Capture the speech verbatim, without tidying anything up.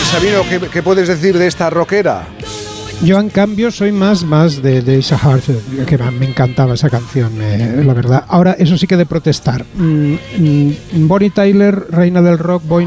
Sabino, ¿qué, qué puedes decir de esta rockera? Yo, en cambio, soy más, más de, de Ace Heart, que me encantaba esa canción, eh, la verdad. Ahora, eso sí que de protestar. Mm, mm, Bonnie Tyler, reina del rock, Bonnie